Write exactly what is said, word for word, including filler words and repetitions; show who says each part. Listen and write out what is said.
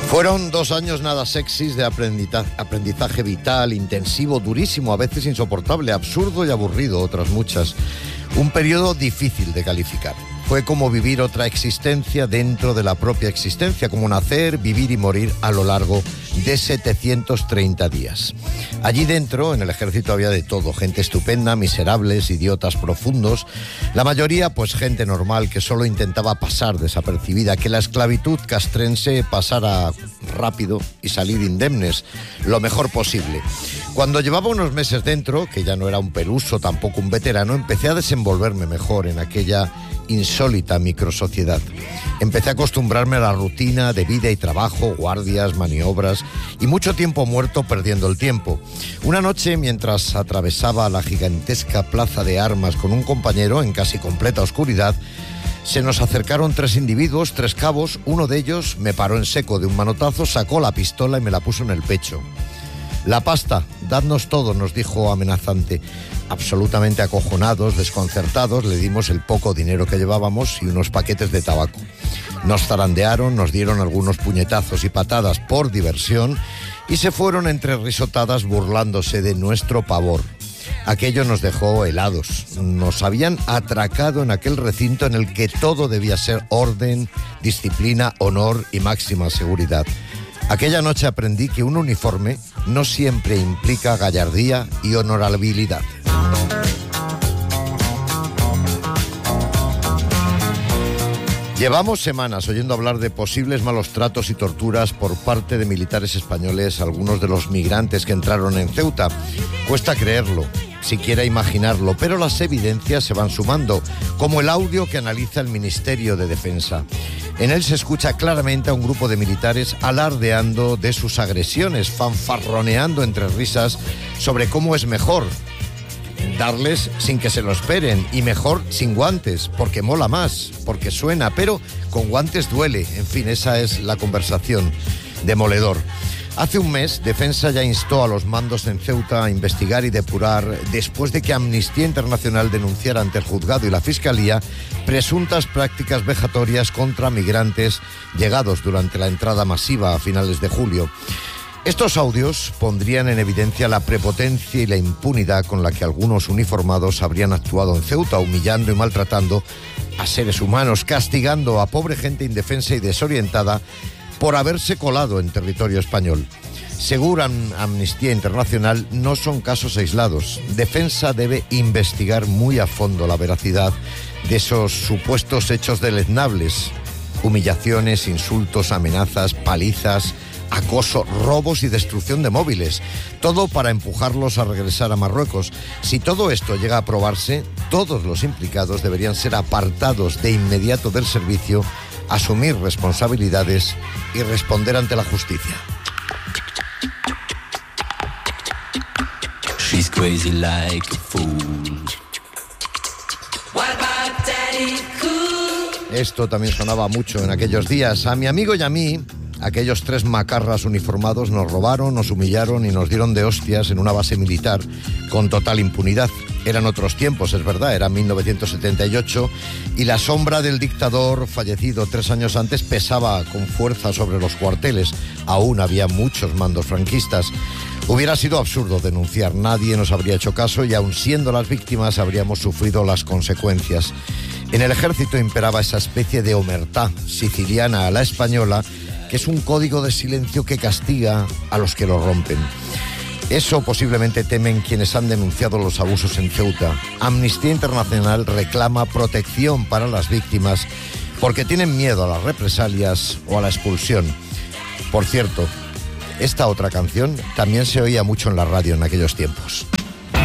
Speaker 1: Fueron dos años nada sexys de aprendizaje, aprendizaje vital, intensivo, durísimo, a veces insoportable, absurdo y aburrido, otras muchas. Un periodo difícil de calificar. Fue como vivir otra existencia dentro de la propia existencia, como nacer, vivir y morir a lo largo de setecientos treinta días. Allí dentro, en el ejército, había de todo, gente estupenda, miserables, idiotas profundos, la mayoría pues gente normal que solo intentaba pasar desapercibida, que la esclavitud castrense pasara rápido y salir indemnes, lo mejor posible. Cuando llevaba unos meses dentro, que ya no era un peluso, tampoco un veterano, empecé a desenvolverme mejor en aquella insólita microsociedad. Empecé a acostumbrarme a la rutina de vida y trabajo, guardias, maniobras y mucho tiempo muerto perdiendo el tiempo. Una noche, mientras atravesaba la gigantesca plaza de armas con un compañero en casi completa oscuridad, se nos acercaron tres individuos, tres cabos. Uno de ellos me paró en seco de un manotazo, sacó la pistola y me la puso en el pecho. «La pasta, dadnos todo», nos dijo amenazante. Absolutamente acojonados, desconcertados, le dimos el poco dinero que llevábamos y unos paquetes de tabaco. Nos zarandearon, nos dieron algunos puñetazos y patadas por diversión y se fueron entre risotadas burlándose de nuestro pavor. Aquello nos dejó helados. Nos habían atracado en aquel recinto en el que todo debía ser orden, disciplina, honor y máxima seguridad. Aquella noche aprendí que un uniforme no siempre implica gallardía y honorabilidad. Llevamos semanas oyendo hablar de posibles malos tratos y torturas por parte de militares españoles a algunos de los migrantes que entraron en Ceuta. Cuesta creerlo, siquiera imaginarlo, pero las evidencias se van sumando, como el audio que analiza el Ministerio de Defensa. En él se escucha claramente a un grupo de militares alardeando de sus agresiones, fanfarroneando entre risas sobre cómo es mejor darles sin que se lo esperen y mejor sin guantes, porque mola más, porque suena, pero con guantes duele. En fin, esa es la conversación. Demoledor. Hace un mes, Defensa ya instó a los mandos en Ceuta a investigar y depurar, después de que Amnistía Internacional denunciara ante el juzgado y la Fiscalía presuntas prácticas vejatorias contra migrantes llegados durante la entrada masiva a finales de julio. Estos audios pondrían en evidencia la prepotencia y la impunidad con la que algunos uniformados habrían actuado en Ceuta, humillando y maltratando a seres humanos, castigando a pobre gente indefensa y desorientada por haberse colado en territorio español. Según Amnistía Internacional, no son casos aislados. Defensa debe investigar muy a fondo la veracidad de esos supuestos hechos deleznables: humillaciones, insultos, amenazas, palizas, acoso, robos y destrucción de móviles. Todo para empujarlos a regresar a Marruecos. Si todo esto llega a probarse, todos los implicados deberían ser apartados de inmediato del servicio, asumir responsabilidades y responder ante la justicia. She's crazy like a fool. What about Daddy Cool? Esto también sonaba mucho en aquellos días. A mi amigo y a mí, aquellos tres macarras uniformados nos robaron, nos humillaron y nos dieron de hostias en una base militar con total impunidad. Eran otros tiempos, es verdad, era mil novecientos setenta y ocho y la sombra del dictador fallecido tres años antes pesaba con fuerza sobre los cuarteles. Aún había muchos mandos franquistas. Hubiera sido absurdo denunciar, nadie nos habría hecho caso y aun siendo las víctimas habríamos sufrido las consecuencias. En el ejército imperaba esa especie de omertá siciliana a la española, que es un código de silencio que castiga a los que lo rompen. Eso posiblemente temen quienes han denunciado los abusos en Ceuta. Amnistía Internacional reclama protección para las víctimas porque tienen miedo a las represalias o a la expulsión. Por cierto, esta otra canción también se oía mucho en la radio en aquellos tiempos.